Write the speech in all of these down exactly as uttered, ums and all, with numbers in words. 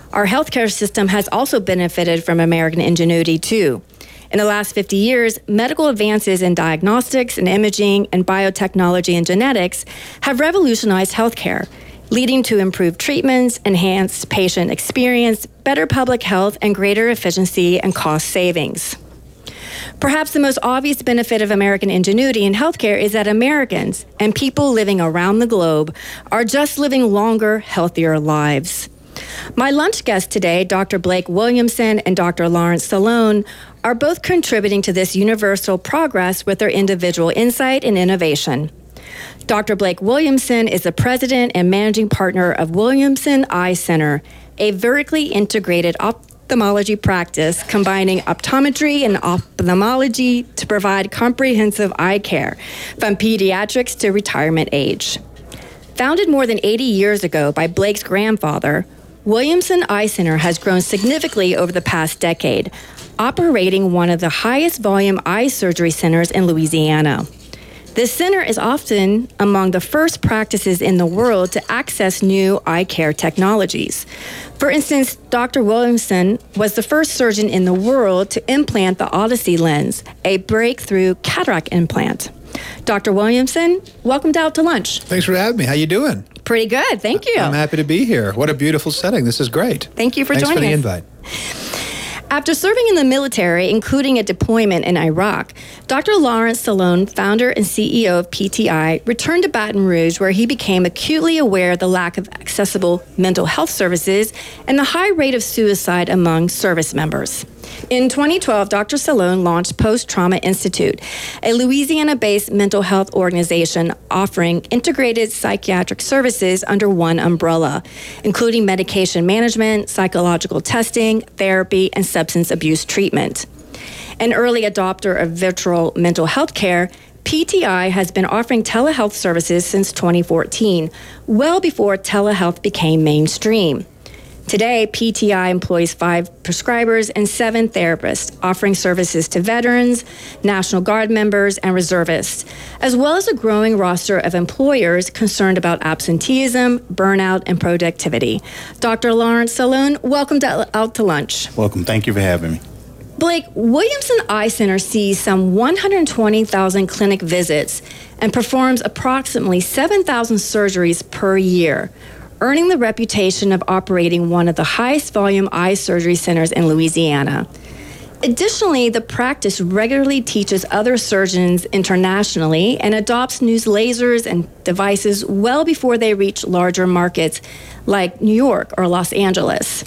Our healthcare system has also benefited from American ingenuity, too. In the last fifty years, medical advances in diagnostics and imaging and biotechnology and genetics have revolutionized healthcare, leading to improved treatments, enhanced patient experience, better public health, and greater efficiency and cost savings. Perhaps the most obvious benefit of American ingenuity in healthcare is that Americans and people living around the globe are just living longer, healthier lives. My lunch guests today, Doctor Blake Williamson and Doctor Lawrence Stallone, are both contributing to this universal progress with their individual insight and innovation. Doctor Blake Williamson is the president and managing partner of Williamson Eye Center, a vertically integrated ophthalmology practice combining optometry and ophthalmology to provide comprehensive eye care from pediatrics to retirement age. Founded more than eighty years ago by Blake's grandfather, Williamson Eye Center has grown significantly over the past decade, operating one of the highest volume eye surgery centers in Louisiana. This center is often among the first practices in the world to access new eye care technologies. For instance, Doctor Williamson was the first surgeon in the world to implant the Odyssey lens, a breakthrough cataract implant. Doctor Williamson, welcome to Out to Lunch. Thanks for having me. How you doing? Pretty good, thank you. I'm happy to be here. What a beautiful setting. This is great. Thank you for Thanks joining us. Thanks for the invite. After serving in the military, including a deployment in Iraq, Doctor Lawrence Stallone, founder and C E O of P T I, returned to Baton Rouge, where he became acutely aware of the lack of accessible mental health services and the high rate of suicide among service members. In twenty twelve, Doctor Stallone launched Post Trauma Institute, a Louisiana-based mental health organization offering integrated psychiatric services under one umbrella, including medication management, psychological testing, therapy, and substance abuse treatment. An early adopter of virtual mental health care, P T I has been offering telehealth services since twenty fourteen, well before telehealth became mainstream. Today, P T I employs five prescribers and seven therapists, offering services to veterans, National Guard members, and reservists, as well as a growing roster of employers concerned about absenteeism, burnout, and productivity. Doctor Lawrence Stallone, welcome to Out to Lunch. Welcome. Thank you for having me. Blake, Williamson Eye Center sees some one hundred twenty thousand clinic visits and performs approximately seven thousand surgeries per year, earning the reputation of operating one of the highest volume eye surgery centers in Louisiana. Additionally, the practice regularly teaches other surgeons internationally and adopts new lasers and devices well before they reach larger markets like New York or Los Angeles.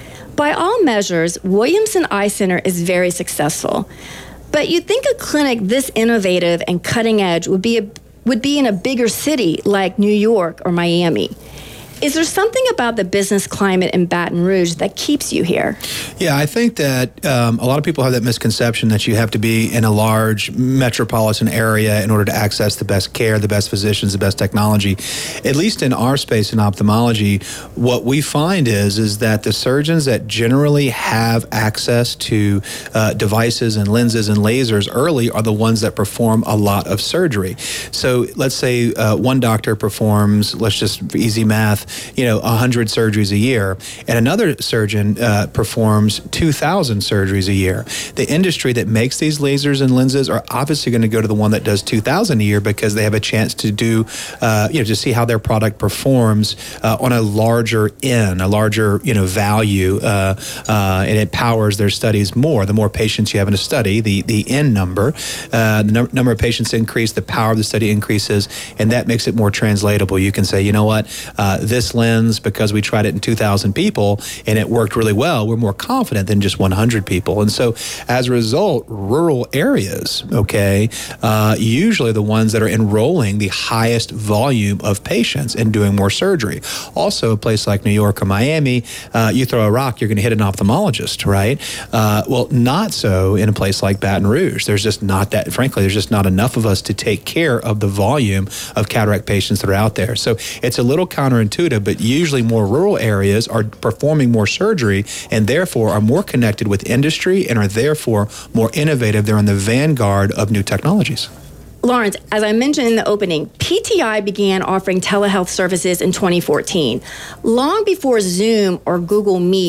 By all measures, Williamson Eye Center is very successful. But you'd think a clinic this innovative and cutting edge would be a, would be in a bigger city like New York or Miami. Is there something about the business climate in Baton Rouge that keeps you here? Yeah, I think that um, a lot of people have that misconception that you have to be in a large metropolitan area in order to access the best care, the best physicians, the best technology. At least in our space in ophthalmology, what we find is, is that the surgeons that generally have access to uh, devices and lenses and lasers early are the ones that perform a lot of surgery. So let's say uh, one doctor performs, let's just, for easy math, you know, one hundred surgeries a year, and another surgeon uh, performs two thousand surgeries a year. The industry that makes these lasers and lenses are obviously going to go to the one that does two thousand a year because they have a chance to do, uh, you know, to see how their product performs uh, on a larger N, a larger, you know, value, uh, uh, and it powers their studies more. The more patients you have in a study, the, the N number, uh, the num- number of patients increase, the power of the study increases, and that makes it more translatable. You can say, you know what, uh, this This lens, because we tried it in two thousand people and it worked really well, we're more confident than just one hundred people. And so as a result, rural areas, okay, uh, usually the ones that are enrolling the highest volume of patients and doing more surgery. Also, a place like New York or Miami, uh, you throw a rock, you're going to hit an ophthalmologist, right? Uh, well, not so in a place like Baton Rouge. There's just not that, frankly, there's just not enough of us to take care of the volume of cataract patients that are out there. So it's a little counterintuitive, but usually more rural areas are performing more surgery and therefore are more connected with industry and are therefore more innovative. They're on the vanguard of new technologies. Lawrence, as I mentioned in the opening, P T I began offering telehealth services in twenty fourteen, long before Zoom or Google Meet